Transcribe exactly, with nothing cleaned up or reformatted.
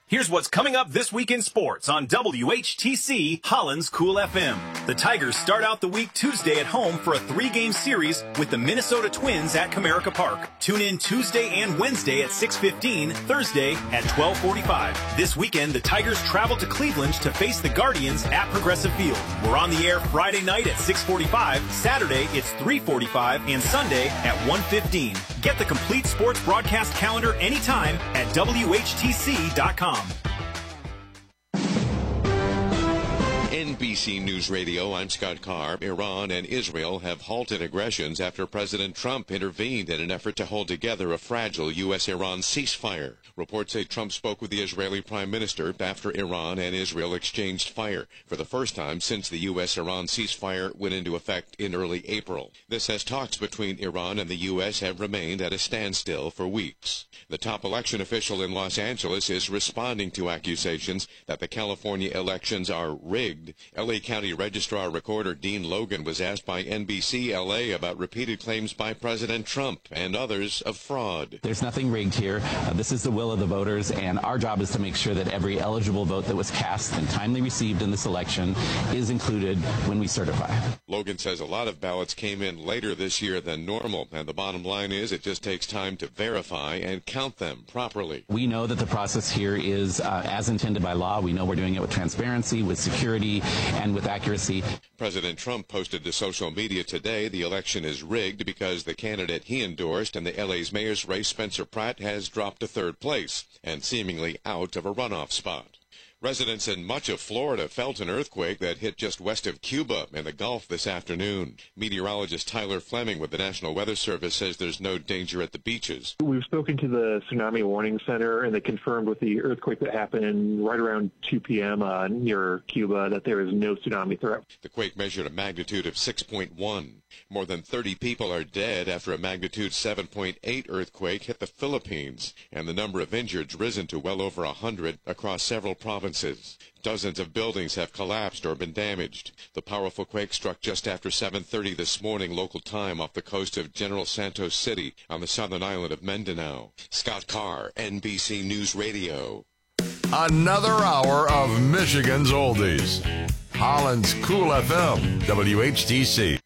Here's what's coming up this week in sports on W H T C Holland's Cool F M. The Tigers start out the week Tuesday at home for a three-game series with the Minnesota Twins at Comerica Park. Tune in Tuesday and Wednesday at six fifteen, Thursday at twelve forty-five. This weekend, the Tigers travel to Cleveland to face the Guardians at Progressive Field. We're on the air Friday night at six forty-five, Saturday it's three forty-five, and Sunday at one fifteen. Get the complete sports broadcast calendar anytime at W H T C dot com. N B C News Radio, I'm Scott Carr. Iran and Israel have halted aggressions after President Trump intervened in an effort to hold together a fragile U S Iran ceasefire. Reports say Trump spoke with the Israeli Prime Minister after Iran and Israel exchanged fire for the first time since the U S Iran ceasefire went into effect in early April. This as talks between Iran and the U S have remained at a standstill for weeks. The top election official in Los Angeles is responding to accusations that the California elections are rigged. L A County Registrar Recorder Dean Logan was asked by N B C L A about repeated claims by President Trump and others of fraud. There's nothing rigged here. Uh, this is the will of the voters, and our job is to make sure that every eligible vote that was cast and timely received in this election is included when we certify. Logan says a lot of ballots came in later this year than normal, and the bottom line is it just takes time to verify and count them properly. We know that the process here is uh, as intended by law. We know we're doing it with transparency, with security, and with accuracy. President Trump posted to social media today the election is rigged because the candidate he endorsed in the L A's mayor's race, Spencer Pratt, has dropped to third place and seemingly out of a runoff spot. Residents in much of Florida felt an earthquake that hit just west of Cuba in the Gulf this afternoon. Meteorologist Tyler Fleming with the National Weather Service says there's no danger at the beaches. We've spoken to the Tsunami Warning Center, and they confirmed with the earthquake that happened right around two p.m. Uh, near Cuba that there is no tsunami threat. The quake measured a magnitude of six point one. More than thirty people are dead after a magnitude seven point eight earthquake hit the Philippines, and the number of injured risen to well over one hundred across several provinces. Dozens of buildings have collapsed or been damaged. The powerful quake struck just after seven thirty this morning local time off the coast of General Santos City on the southern island of Mindanao. Scott Carr, N B C News Radio. Another hour of Michigan's Oldies. Holland's Cool F M, W H T C.